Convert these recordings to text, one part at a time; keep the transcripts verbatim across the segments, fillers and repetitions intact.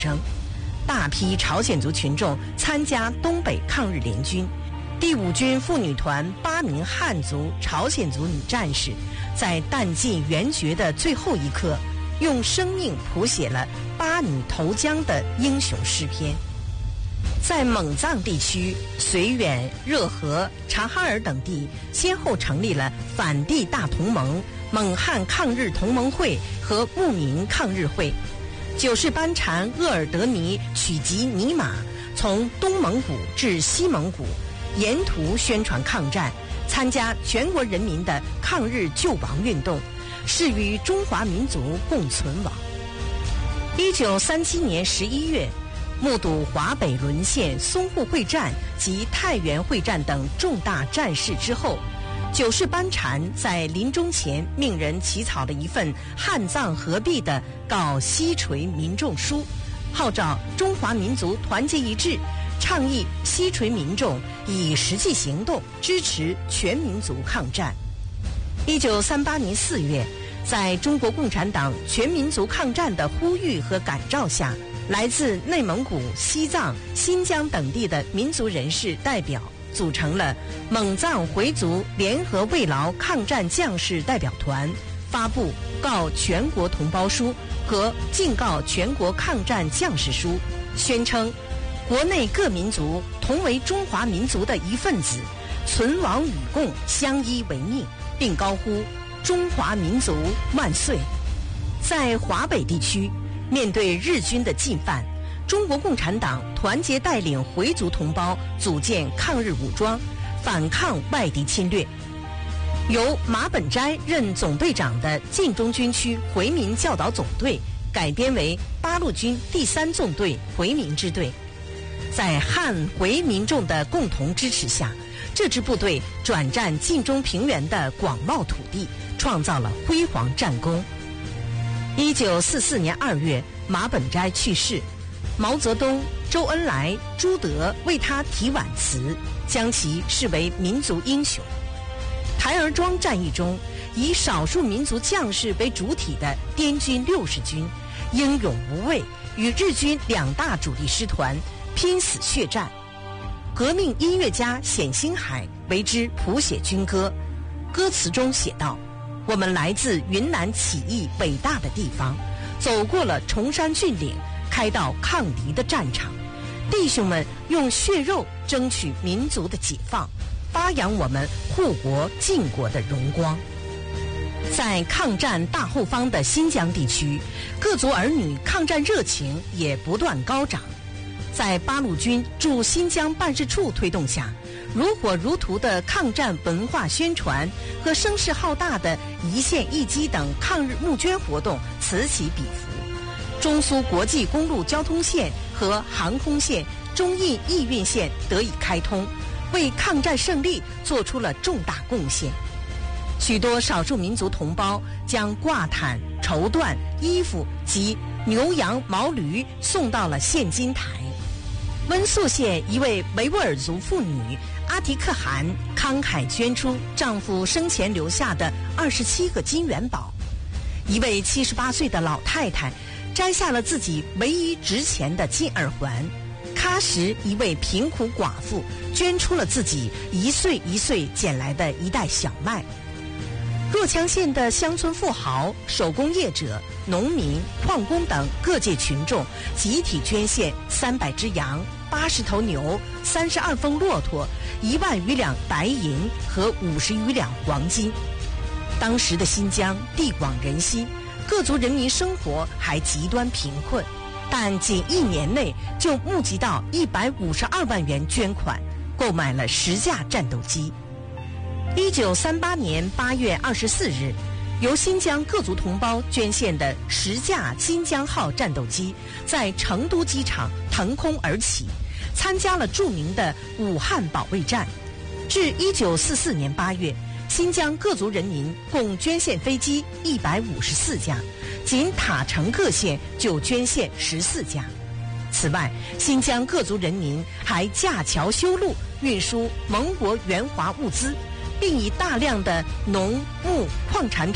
争，大批朝鲜族群众参加东北抗日联军。第五军妇女团八名汉族、朝鲜族女战士，在弹尽援绝的最后一刻，用生命谱写了八女投江的英雄诗篇。在蒙藏地区，绥远、热河、察哈尔等地先后成立了反帝大同盟、蒙汉抗日同盟会和牧民抗日会。九世班禅鄂尔德尼取集尼玛，从东蒙古至西蒙古，沿途宣传抗战，参加全国人民的抗日救亡运动，誓与中华民族共存亡。一九三七年十一月，目睹华北沦陷、淞沪会战及太原会战等重大战事之后，九世班禅在临终前命人起草了一份汉藏合璧的告西陲民众书，号召中华民族团结一致，倡议西陲民众以实际行动支持全民族抗战。一九三八年四月，在中国共产党全民族抗战的呼吁和感召下，来自内蒙古、西藏、新疆等地的民族人士代表组成了蒙藏回族联合慰劳抗战将士代表团，发布告全国同胞书和敬告全国抗战将士书，宣称国内各民族同为中华民族的一份子，存亡与共，相依为命，并高呼中华民族万岁。在华北地区，面对日军的进犯，中国共产党团结带领回族同胞组建抗日武装，反抗外敌侵略。由马本斋任总队长的晋中军区回民教导总队改编为八路军第三纵队回民支队。在汉回民众的共同支持下，这支部队转战晋中平原的广袤土地，创造了辉煌战功。一九四四年二月，马本斋去世，毛泽东、周恩来、朱德为他题挽词，将其视为民族英雄。台儿庄战役中，以少数民族将士为主体的滇军六十军英勇无畏，与日军两大主力师团拼死血战。革命音乐家冼星海为之谱写军歌，歌词中写道：我们来自云南起义伟大的地方，走过了崇山峻岭，开到抗敌的战场，弟兄们用血肉争取民族的解放，发扬我们护国靖国的荣光。在抗战大后方的新疆地区，各族儿女抗战热情也不断高涨。在八路军驻新疆办事处推动下，如火如荼的抗战文化宣传和声势浩大的一线一击等抗日募捐活动此起彼伏。中苏国际公路交通线和航空线、中印义运线得以开通，为抗战胜利做出了重大贡献。许多少数民族同胞将挂毯、绸缎、衣服及牛羊毛驴送到了献金台。温宿县一位维吾尔族妇女阿提克汗慷慨捐出丈夫生前留下的二十七个金元宝。一位七十八岁的老太太摘下了自己唯一值钱的金耳环。喀什一位贫苦寡妇捐出了自己一岁一岁捡来的一袋小麦。若羌县的乡村富豪、手工业者、农民、矿工等各界群众集体捐献三百只羊、八十头牛、三十二峰骆驼、一万余两白银和五十余两黄金。当时的新疆地广人稀，各族人民生活还极端贫困，但仅一年内就募集到一百五十二万元捐款，购买了十架战斗机。一九三八年八月二十四日，由新疆各族同胞捐献的十架新疆号战斗机在成都机场腾空而起，参加了著名的武汉保卫战。至一九四四年八月，新疆各族人民共捐献飞机一百五十四架，仅塔城各县就捐献十四架。此外，新疆各族人民还架桥修路，运输盟国援华物资，并以大量的农牧矿产品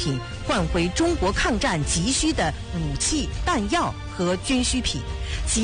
换回中国抗战急需的武器、弹药和军需品。